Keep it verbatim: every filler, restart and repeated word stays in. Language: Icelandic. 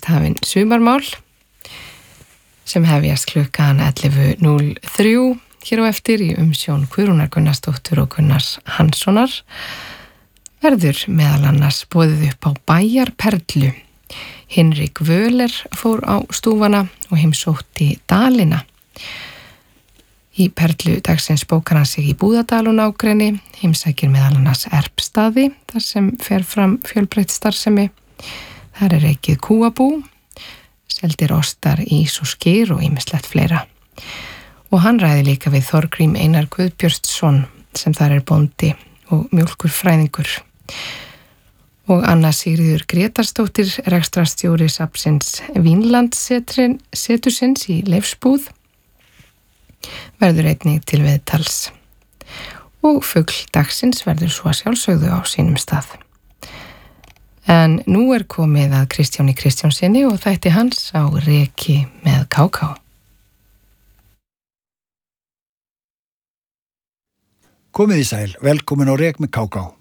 hafin sumarmál sem hefjast klukkan ellefu núll þrjú hér á eftir í umsjón Guðrúnar Gunnarsdóttur og Gunnars Hanssonar verður meðal annars boðið upp á bæjarperlu. Hinrik Völer fór á stúfana og heimsótti Dalina. Í perlu dagsins bókar hann sig í Búðardal og nágrenni, heimsækir meðal annars Erpstaði, þar sem fer fram fjölbreytt starfsemi. Þar er rekið kúabú, seldir ostar, ís og skyr og ýmislegt fleira. Og hann ræði líka við Þorgrím Einar Guðbjörnsson sem þar er bóndi og mjólkurfræðingur. Og Anna Sigríður Grétarsdóttir, rekstrarstjóri safnsins Vínlandssetursins í Leifsbúð, verður einnig til viðtals. Og fugl dagsins verður svo að sjálfsögðu á sínum stað. En nú er komið að Kristjáni Kristjánsinni og þætti hans á Reki með ká ká. Komið í sæl, velkomin á Rek með ká ká.